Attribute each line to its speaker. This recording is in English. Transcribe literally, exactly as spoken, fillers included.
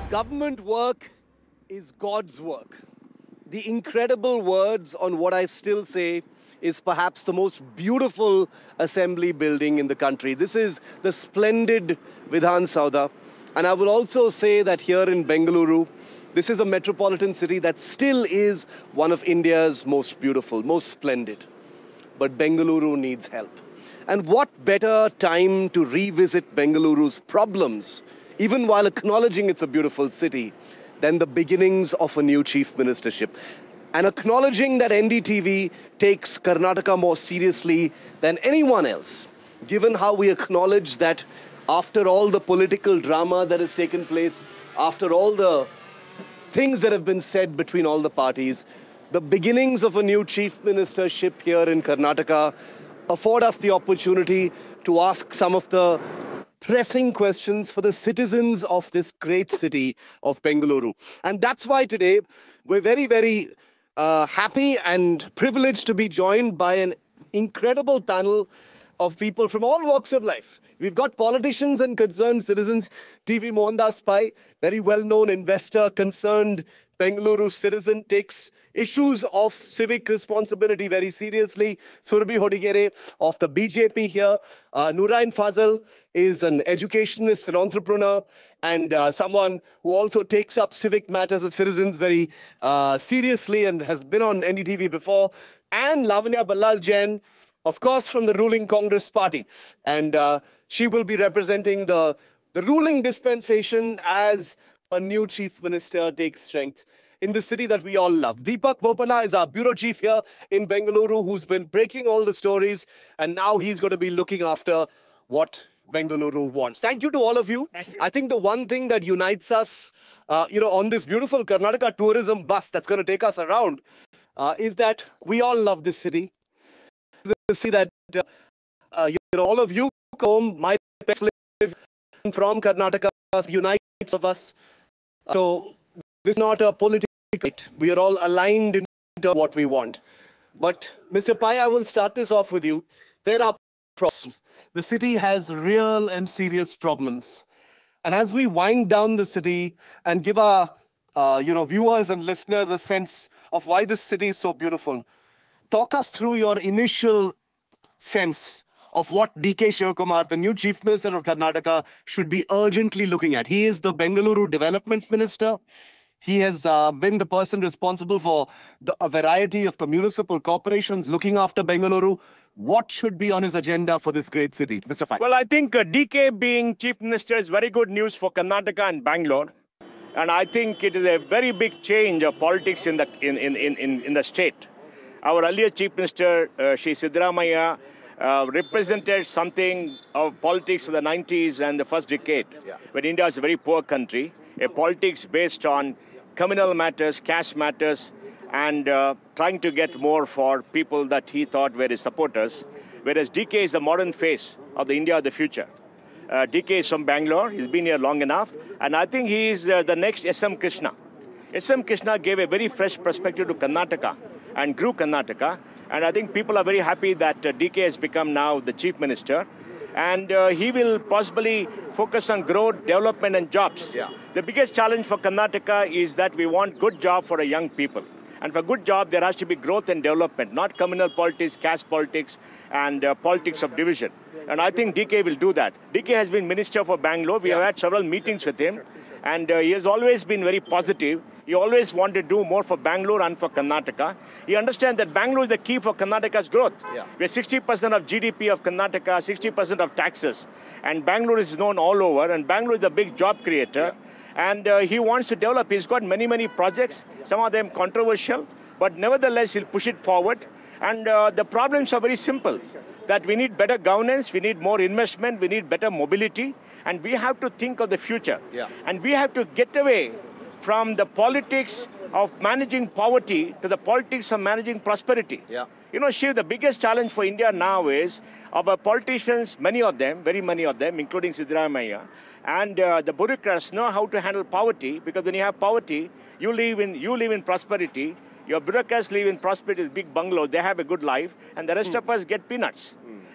Speaker 1: Government work is God's work. The incredible words on what I still say is perhaps the most beautiful assembly building in the country. This is the splendid Vidhan Soudha. And I will also say that here in Bengaluru, this is a metropolitan city that still is one of India's most beautiful, most splendid. But Bengaluru needs help. And what better time to revisit Bengaluru's problems, even while acknowledging it's a beautiful city, than the beginnings of a new chief ministership. And acknowledging that N D T V takes Karnataka more seriously than anyone else, given how we acknowledge that after all the political drama that has taken place, after all the things that have been said between all the parties, the beginnings of a new chief ministership here in Karnataka afford us the opportunity to ask some of the pressing questions for the citizens of this great city of Bengaluru. And that's why today we're very, very uh, happy and privileged to be joined by an incredible panel of people from all walks of life. We've got politicians and concerned citizens. T V Mohandas Pai, very well-known investor, concerned Bengaluru citizen, takes issues of civic responsibility very seriously. Surabhi Hodigere of the B J P here. Uh, Noorine Fazal is an educationist, an entrepreneur, and uh, someone who also takes up civic matters of citizens very uh, seriously and has been on N D T V before. And Lavanya Ballal Jain, of course, from the ruling Congress party. And uh, she will be representing the, the ruling dispensation as a new chief minister takes strength in the city that we all love. Deepak Bopana is our bureau chief here in Bengaluru, who's been breaking all the stories, and now he's going to be looking after what Bengaluru wants. Thank you to all of you. you. I think the one thing that unites us, uh, you know, on this beautiful Karnataka tourism bus that's going to take us around uh, is that we all love this city. To see that uh, uh, you know, all of you come, my best live from Karnataka, unites of us. So this is not a political fight. We are all aligned in what we want. But Mister Pai, I will start this off with you. There are problems. The city has real and serious problems. And as we wind down the city and give our uh, you know, viewers and listeners a sense of why this city is so beautiful, talk us through your initial sense of what D K Shivakumar, the new Chief Minister of Karnataka, should be urgently looking at. He is the Bengaluru Development Minister. He has uh, been the person responsible for the, a variety of the municipal corporations looking after Bengaluru. What should be on his agenda for this great city? Mister Pai.
Speaker 2: Well, I think uh, D K being Chief Minister is very good news for Karnataka and Bangalore. And I think it is a very big change of politics in the, in, in, in, in the state. Our earlier Chief Minister, uh, Shri Siddaramaiah, uh, represented something of politics of the nineties and the first decade, yeah. when India was a very poor country, a politics based on communal matters, caste matters, and uh, trying to get more for people that he thought were his supporters, whereas D K is the modern face of the India of the future. Uh, D K is from Bangalore, he's been here long enough, and I think he is uh, the next S M Krishna. S M Krishna gave a very fresh perspective to Karnataka and grew Karnataka. And I think people are very happy that uh, D K has become now the Chief Minister. And uh, he will possibly focus on growth, development, and jobs. Yeah. The biggest challenge for Karnataka is that we want good job for a young people. And for good job, there has to be growth and development, not communal politics, caste politics, and uh, politics of division. And I think D K will do that. D K has been Minister for Bangalore. We yeah. have had several meetings with him. And uh, he has always been very positive. He always wanted to do more for Bangalore and for Karnataka. He understands that Bangalore is the key for Karnataka's growth. Yeah. We're sixty percent of G D P of Karnataka, sixty percent of taxes. And Bangalore is known all over. And Bangalore is a big job creator. Yeah. And uh, he wants to develop. He's got many, many projects, some of them controversial. But nevertheless, he'll push it forward. And uh, the problems are very simple. That we need better governance, we need more investment, we need better mobility, and we have to think of the future. Yeah. And we have to get away from the politics of managing poverty to the politics of managing prosperity. Yeah. You know, Shiv, the biggest challenge for India now is our politicians, many of them, very many of them, including Siddaramaiah, and uh, the bureaucrats know how to handle poverty, because when you have poverty, you live in, you live in prosperity. Your bureaucrats live in prosperity with big bungalows, they have a good life, and the rest mm. of us get peanuts.